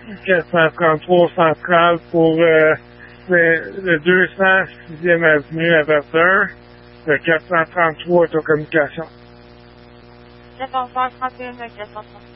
433 central pour le 206e avenue à Verdun. Le 433 est aux communications. 431 433.